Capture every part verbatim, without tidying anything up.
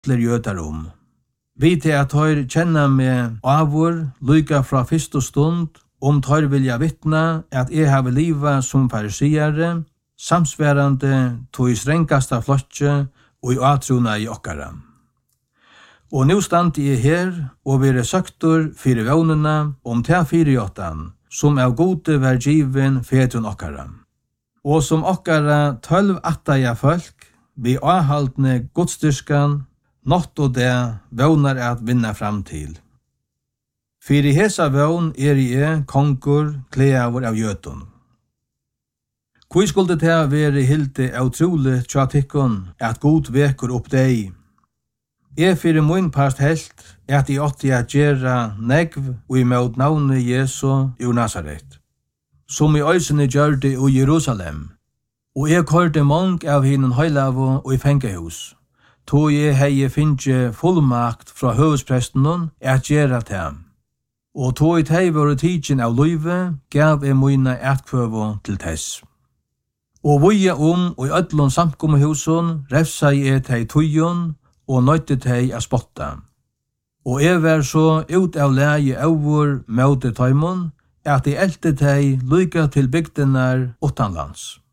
atler jötar om. Vi til at høyr kjenna med avur, lyka fra fyrst stund, om tør vilja vittna at jeg have liva som farisiere, samsværande tog strengasta flotje og i atruna i okkara. Og nu stand jeg her og vire søktor fire vånuna om ta fyrjåttan, som av gode var given fedrun okkara. Og som okkara tølv attaja folk, vi avhaldne godstyrskan, nått og det vånar at vinna fram til. Fyri hesa vån er jeg konkur kleavur av jötun. Hvor skulle det være hilde utrolig tjatikkun at god vekur opp deg? Jeg fyrir mun past helt at jeg åtti at gjerra negv og imot navnet Jesu ur Nazaret, som i øysene gjørde i Jerusalem. Og jeg kørte mong av hinnen høylavo og i fengehus. Tog jeg hei finnje fullmakt fra høvespresten at gjerra til. Og tog jeg hei vore tidsin av løyve, gav jeg møyna etkvøvo til tess. Og voja om og i ødlun samkommehusen refsa jeg tei tøyjon og nøyte tei av spotta. Og jeg var så ut av leie over møte tøymon at jeg elte tei lyka til bygdenar utanlands.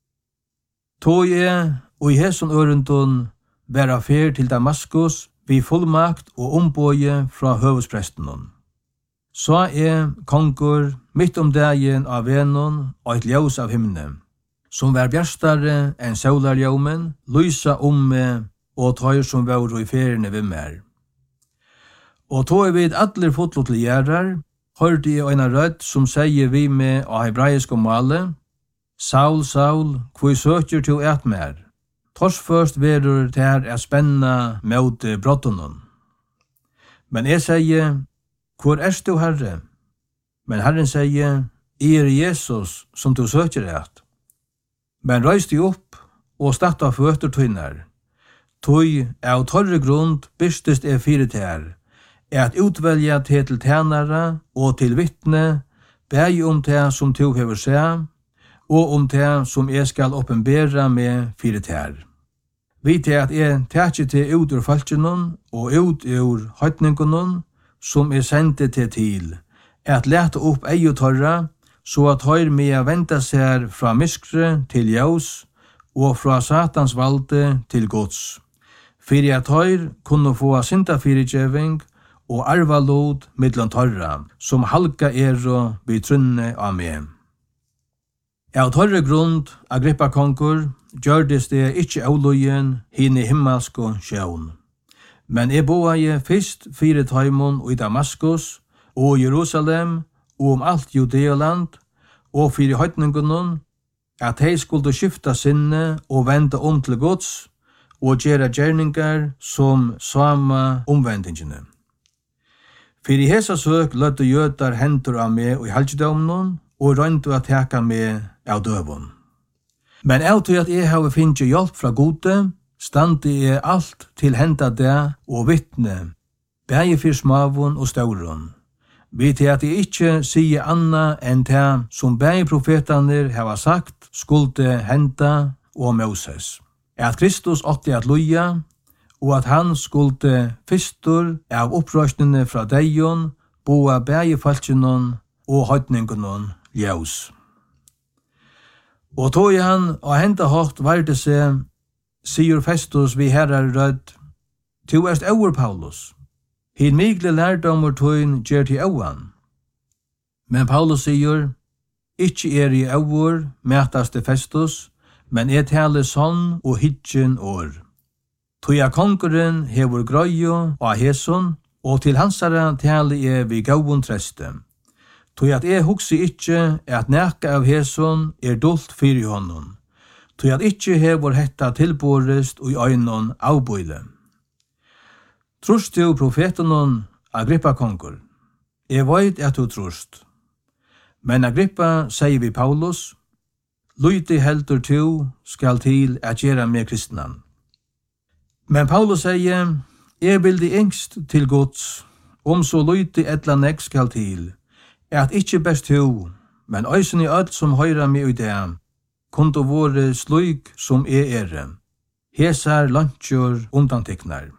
Tog jeg og i hesson ørendun være fer til Damaskus vi fullmakt og ombøye fra høvespresten. Så er kongur midt om dagen av venon og et ljós av himne, som var bjørstare enn solarljómen, lysa om meg og tøyer som var i feriene ved mer. Og tog jeg vid atler fotlo til gjerrar, hørte jeg en rødt som sier vi med av hebraisk og male, Saul, Saul, hvor søker til et mer? Tors først verur ter er spenna mot brottonen. Men jeg sier, hvor er du, Herre? Men Herren sier, jeg er Jesus som du søker et. Men røys du opp og statt av føtter tøyner. Tøy av torre grunn bystest er fire ter, er at utvelja til til tænare og til vittne, bæg om det som du hever seg, og om det som jeg skal oppenbera med fire ter. Vi til at jeg tætje til ut ur falskjennom og ut ur høytningennom, som er sendte til til, at lete opp ei og torra, så at høyr med venta seg fra myskre til ljós, og fra satans valde til gods. Fyrir at høyr kunne få syndafyrirgjeving og arva lod middelen torra, som halka er og vi trunne av meg. Av torre grunn, Agrippa konkur, gjørdes det ikkje avlojen hinn i himmelsko sjøvn. Men jeg boa jeg fyrst fire taimon i Damaskus og Jerusalem og om alt Judealand og fire høytningunnen, at hei skulle skifta sinne og venda om til gods og gjera gjerningar som sama omvendingene. Fyrir hesa søk lødde jødar hendur av meg og i halvdømnen og røyndu at teka meg av døvun. Men av til at jeg har finnst hjelp fra gode, standi jeg alt til henda det og vittne, bæge fyr smavun og staurun. Vi til at jeg ikkje sier anna enn det som bæge profetaner hava sagt skulde henda og Moses. At Kristus åtti at loja, og at han skulde fyrstur av opprørsnene fra deion, boa bæge falskjennom og høytningennom ljós. Og tog han og henda hårt varde seg, sier Festus vi herrar rødd, «Tu erst over, Paulus. Hin migle lærdommer tøyn gjer til auan.» Men Paulus sier, «Ikkje er i over, mætaste Festus, men er tale sånn og hitjen år. Tøya konkurren hever grøyo og heson, og til hansara tale er vi gauun treste. Tøy at jeg hugsi ikkje at nekka av heson er dult fyri honom. Tøy at ikkje hever hetta tilborest og i øynon avbøyle. Trust du profetenon Agrippa konkur? Jeg veit at du trust. Men Agrippa sier vi Paulus, «Lyti heldur tu skal til at gjera med kristnan.» Men Paulus sier, «Jeg vil de engst til gods, om så lyti etla nek skal til, at ikkje best tu, men øysen i alt som høyra meg i det, kunde våre slik som er ere. Hesar lantjur undantiknar.»